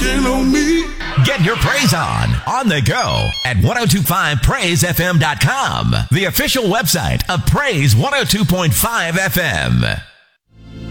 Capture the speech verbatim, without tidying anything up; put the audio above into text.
working on me. Get your praise on, on the go at ten twenty-five praise f m dot com, the official website of Praise one oh two point five F M.